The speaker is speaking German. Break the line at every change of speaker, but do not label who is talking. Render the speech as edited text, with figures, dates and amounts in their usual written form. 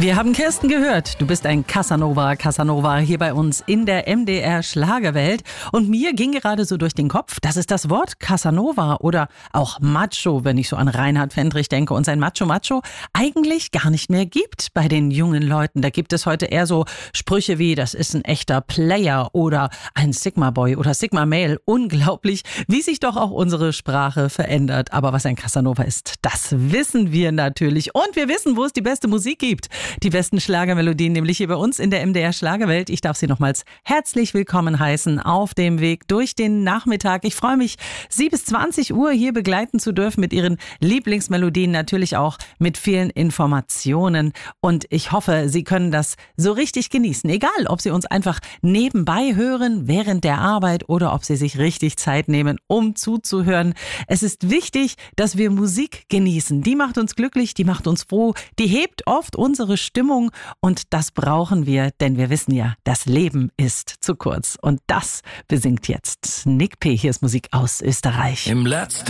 Wir haben Kirsten gehört. Du bist ein Casanova hier bei uns in der MDR Schlagerwelt. Und mir ging gerade so durch den Kopf, dass es das Wort Casanova oder auch Macho, wenn ich so an Reinhard Fendrich denke und sein Macho, eigentlich gar nicht mehr gibt bei den jungen Leuten. Da gibt es heute eher so Sprüche wie, das ist ein echter Player oder ein Sigma-Boy oder Sigma-Male. Unglaublich, wie sich doch auch unsere Sprache verändert. Aber was ein Casanova ist, das wissen wir natürlich. Und wir wissen, wo es die beste Musik gibt. Die besten Schlagermelodien, nämlich hier bei uns in der MDR Schlagerwelt. Ich darf Sie nochmals herzlich willkommen heißen auf dem Weg durch den Nachmittag. Ich freue mich, Sie bis 20 Uhr hier begleiten zu dürfen mit Ihren Lieblingsmelodien, natürlich auch mit vielen Informationen. Und ich hoffe, Sie können das so richtig genießen. Egal, ob Sie uns einfach nebenbei hören, während der Arbeit oder ob Sie sich richtig Zeit nehmen, um zuzuhören. Es ist wichtig, dass wir Musik genießen. Die macht uns glücklich, die macht uns froh, die hebt oft unsere Stimmung und das brauchen wir, denn wir wissen ja, das Leben ist zu kurz. Und das besingt jetzt Nick P. Hier ist Musik aus Österreich.
Im letzten